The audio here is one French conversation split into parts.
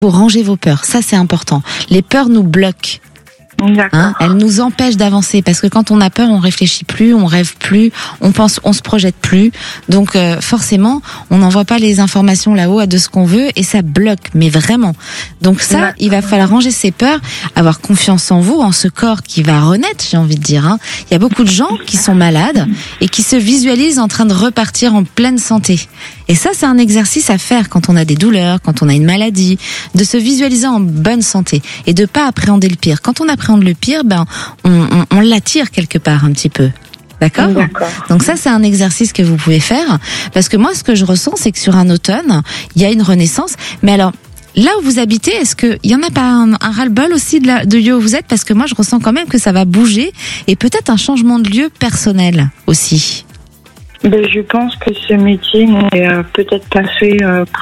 Vous rangez vos peurs, ça c'est important. Les peurs nous bloquent. Elles nous empêchent d'avancer parce que quand on a peur, on réfléchit plus, on rêve plus, on pense, on se projette plus. Donc forcément, on n'envoie pas les informations là-haut de ce qu'on veut et ça bloque, mais vraiment. Donc ça, il va falloir ranger ses peurs, avoir confiance en vous, en ce corps qui va renaître, j'ai envie de dire. Il y a beaucoup de gens qui sont malades et qui se visualisent en train de repartir en pleine santé. Et ça, c'est un exercice à faire quand on a des douleurs, quand on a une maladie, de se visualiser en bonne santé et de pas appréhender le pire. Quand on appréhende le pire, on l'attire quelque part un petit peu. D'accord ? Donc ça, c'est un exercice que vous pouvez faire. Parce que moi, ce que je ressens, c'est que sur un automne, il y a une renaissance. Mais alors, là où vous habitez, est-ce qu'il y en a pas un ras-le-bol aussi de lieu où vous êtes ? Parce que moi, je ressens quand même que ça va bouger et peut-être un changement de lieu personnel aussi. Je pense que ce métier n'est peut-être pas fait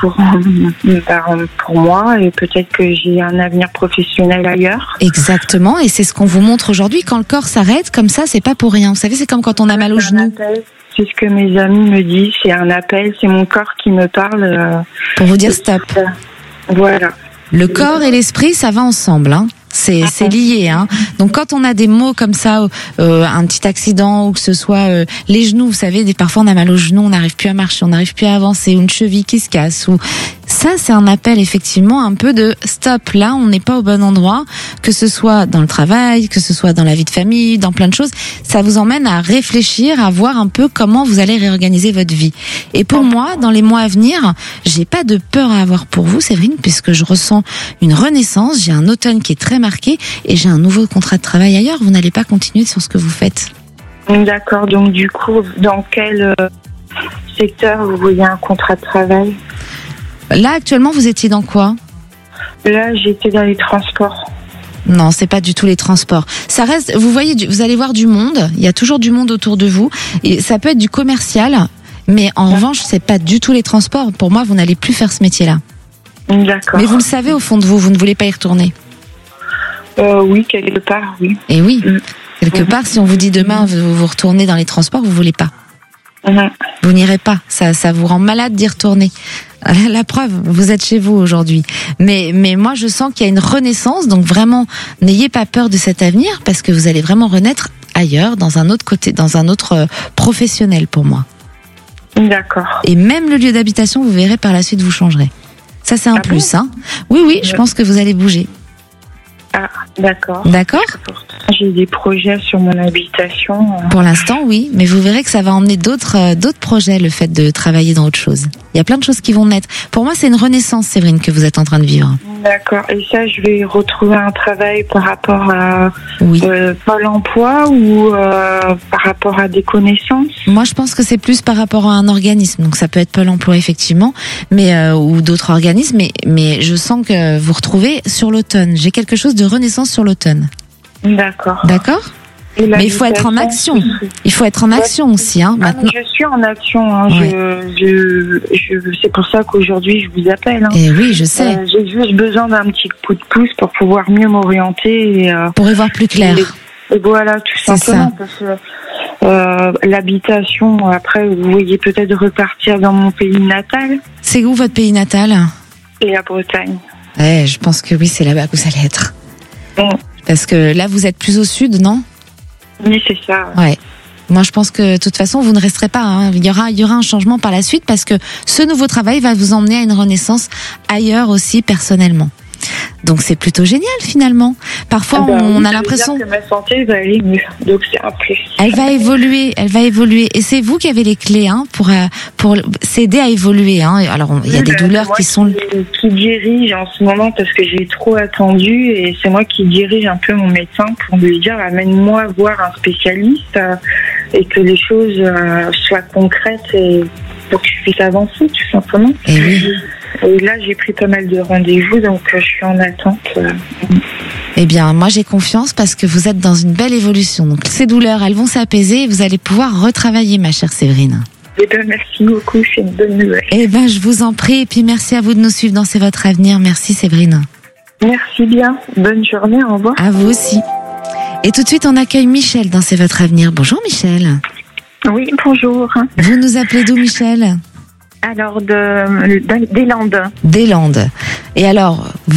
pour moi et peut-être que j'ai un avenir professionnel ailleurs. Exactement, et c'est ce qu'on vous montre aujourd'hui. Quand le corps s'arrête comme ça, c'est pas pour rien. Vous savez, c'est comme quand on a mal au genou. C'est ce que mes amis me disent, c'est un appel, c'est mon corps qui me parle. Pour vous dire stop. Voilà. Le corps et l'esprit, ça va ensemble, C'est lié, Donc quand on a des maux comme ça, un petit accident ou que ce soit les genoux, vous savez, parfois on a mal aux genoux, on n'arrive plus à marcher, on n'arrive plus à avancer, ou une cheville qui se casse, ou ça c'est un appel effectivement un peu de stop. Là, on n'est pas au bon endroit, que ce soit dans le travail, que ce soit dans la vie de famille, dans plein de choses. Ça vous emmène à réfléchir, à voir un peu comment vous allez réorganiser votre vie. Et pour moi, dans les mois à venir, j'ai pas de peur à avoir pour vous, Séverine, puisque je ressens une renaissance. J'ai un automne qui est très marqué et j'ai un nouveau contrat de travail ailleurs. Vous n'allez pas continuer sur ce que vous faites. D'accord. Donc du coup, dans quel secteur vous voyez un contrat de travail ? Là, actuellement, vous étiez dans quoi ? Là, j'étais dans les transports. Non, c'est pas du tout les transports. Ça reste, vous voyez, vous allez voir du monde. Il y a toujours du monde autour de vous. Et ça peut être du commercial, mais en revanche, c'est pas du tout les transports. Pour moi, vous n'allez plus faire ce métier-là. D'accord. Mais vous le savez au fond de vous, vous ne voulez pas y retourner. Oui, quelque part, oui. Et oui, quelque part, si on vous dit demain, vous retournez dans les transports, vous voulez pas. Vous n'irez pas. Ça vous rend malade d'y retourner. La preuve, vous êtes chez vous aujourd'hui. Mais moi, je sens qu'il y a une renaissance. Donc vraiment, n'ayez pas peur de cet avenir parce que vous allez vraiment renaître ailleurs, dans un autre côté, dans un autre professionnel pour moi. D'accord. Et même le lieu d'habitation, vous verrez par la suite, vous changerez. Ça, c'est un plus, Oui, je pense que vous allez bouger. Ah, d'accord. D'accord. J'ai des projets sur mon habitation. Pour l'instant, oui, mais vous verrez que ça va emmener d'autres projets, le fait de travailler dans autre chose. Il y a plein de choses qui vont naître. Pour moi, c'est une renaissance, Séverine, que vous êtes en train de vivre. D'accord. Et ça, je vais retrouver un travail par rapport à Pôle emploi ou par rapport à des connaissances ? Moi, je pense que c'est plus par rapport à un organisme. Donc, ça peut être Pôle emploi, effectivement, mais ou d'autres organismes. Mais je sens que vous retrouvez sur l'automne. J'ai quelque chose de renaissance sur l'automne. D'accord. D'accord ? Mais il faut être en action. Il faut être en action aussi, maintenant. Je suis en action. C'est pour ça qu'aujourd'hui je vous appelle. Et oui, je sais. J'ai juste besoin d'un petit coup de pouce pour pouvoir mieux m'orienter. Pour y voir plus clair. Et voilà, tout simplement. Parce que l'habitation, après, vous voyez peut-être repartir dans mon pays natal. C'est où votre pays natal ? Et la Bretagne. Je pense que oui, c'est là-bas que vous allez être. Parce que là, vous êtes plus au sud, non ? Oui, c'est ça. Ouais. Moi, je pense que de toute façon, vous ne resterez pas. Il y aura un changement par la suite parce que ce nouveau travail va vous emmener à une renaissance ailleurs aussi personnellement. Donc c'est plutôt génial finalement. Parfois on a l'impression que ma santé va aller mieux. Donc c'est un plus. Elle va évoluer et c'est vous qui avez les clés pour s'aider à évoluer Alors il y a des douleurs qui dirige en ce moment parce que j'ai trop attendu et c'est moi qui dirige un peu mon médecin pour lui dire amène-moi voir un spécialiste et que les choses soient concrètes et pour que je puisse avancer tout simplement. Et oui. Et là, j'ai pris pas mal de rendez-vous, donc je suis en attente. Eh bien, moi, j'ai confiance parce que vous êtes dans une belle évolution. Donc, ces douleurs, elles vont s'apaiser et vous allez pouvoir retravailler, ma chère Séverine. Eh bien, merci beaucoup, c'est une bonne nouvelle. Eh bien, je vous en prie. Et puis, merci à vous de nous suivre dans C'est votre avenir. Merci, Séverine. Merci bien. Bonne journée, au revoir. À vous aussi. Et tout de suite, on accueille Michel dans C'est votre avenir. Bonjour, Michel. Oui, bonjour. Vous nous appelez d'où, Michel ? Alors, des Landes. Des Landes. Et alors,